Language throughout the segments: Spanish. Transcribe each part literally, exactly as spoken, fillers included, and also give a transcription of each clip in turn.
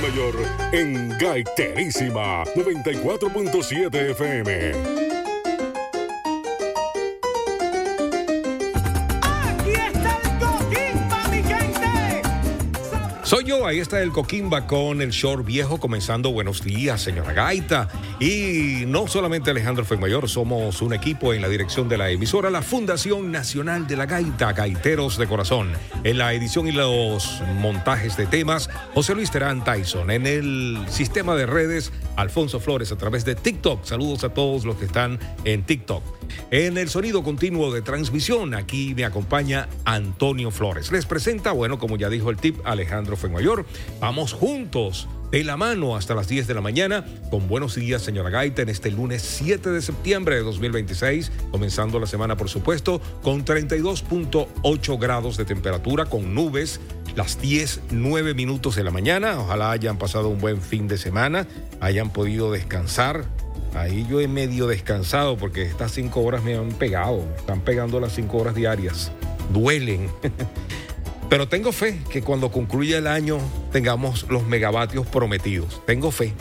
Mayor en Gaiterísima noventa y cuatro punto siete F M. Soy yo, ahí está el Coquimba con el short viejo comenzando. Buenos días, señora Gaita. Y no solamente Alejandro Fuenmayor, somos un equipo en la dirección de la emisora, la Fundación Nacional de la Gaita, Gaiteros de Corazón. En la edición y los montajes de temas, José Luis Terán Tyson. En el sistema de redes, Alfonso Flores a través de TikTok. Saludos a todos los que están en TikTok. En el sonido continuo de transmisión, aquí me acompaña Antonio Flores. Les presenta, bueno, como ya dijo el tip, Alejandro Fuenmayor. Vamos juntos, de la mano, hasta las diez de la mañana, con Buenos Días, señora Gaita, en este lunes siete de septiembre de dos mil veintiséis, comenzando la semana, por supuesto, con treinta y dos punto ocho grados de temperatura, con nubes, las diez, nueve minutos de la mañana. Ojalá hayan pasado un buen fin de semana, hayan podido descansar. Ahí yo he medio descansado porque estas cinco horas me han pegado, me están pegando las cinco horas diarias, duelen. Pero tengo fe que cuando concluya el año tengamos los megavatios prometidos. Tengo fe.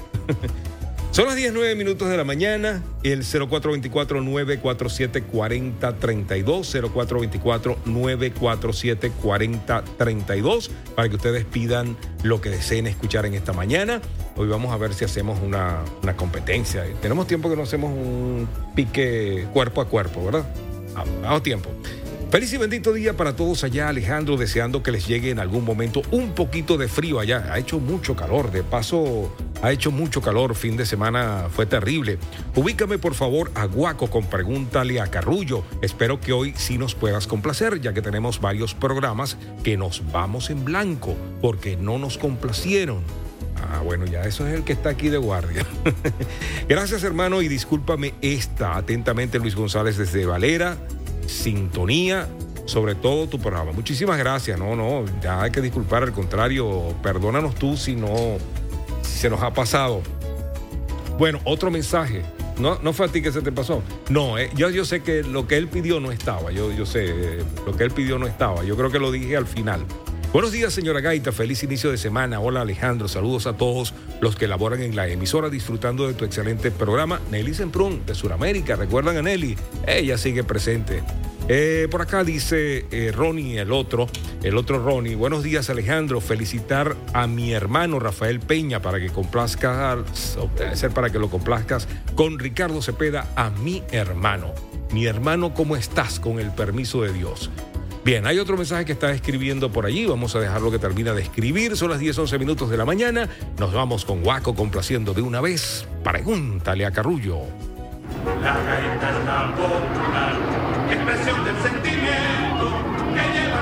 Son las diez, nueve minutos de la mañana. El cero cuatro dos cuatro, nueve cuatro siete, cuatro cero tres dos, cero cuatro dos cuatro, nueve cuatro siete, cuatro cero tres dos, para que ustedes pidan lo que deseen escuchar en esta mañana. Hoy vamos a ver si hacemos una, una competencia. Tenemos tiempo que no hacemos un pique cuerpo a cuerpo, ¿verdad? Damos tiempo. Feliz y bendito día para todos allá, Alejandro, deseando que les llegue en algún momento un poquito de frío allá. Ha hecho mucho calor, de paso ha hecho mucho calor, fin de semana fue terrible. Ubícame por favor a Guaco con Pregúntale a Carrullo. Espero que hoy sí nos puedas complacer, ya que tenemos varios programas que nos vamos en blanco, porque no nos complacieron. Ah, bueno, ya eso es el que está aquí de guardia. Gracias, hermano, y discúlpame esta. Atentamente, Luis González desde Valera. Sintonía, sobre todo tu programa. Muchísimas gracias. No, no, ya hay que disculpar, al contrario, perdónanos tú si no, si se nos ha pasado. Bueno, otro mensaje. No, no fue a ti que se te pasó. No, eh, yo, yo sé que lo que él pidió no estaba. Yo, yo sé, eh, lo que él pidió no estaba. Yo creo que lo dije al final. Buenos días, señora Gaita. Feliz inicio de semana. Hola, Alejandro. Saludos a todos los que laboran en la emisora disfrutando de tu excelente programa. Nelly Semprún, de Sudamérica. ¿Recuerdan a Nelly? Ella sigue presente. Eh, por acá dice eh, Ronnie, el otro, el otro Ronnie. Buenos días, Alejandro. Felicitar a mi hermano Rafael Peña para que complazcas, debe ser para que lo complazcas con Ricardo Cepeda, a mi hermano. Mi hermano, ¿cómo estás? Con el permiso de Dios. Bien, hay otro mensaje que está escribiendo por allí. Vamos a dejarlo que termina de escribir. Son las diez, once minutos de la mañana. Nos vamos con Guaco complaciendo de una vez. Pregúntale a Carrullo. La gaita es la popular expresión del sentimiento que lleva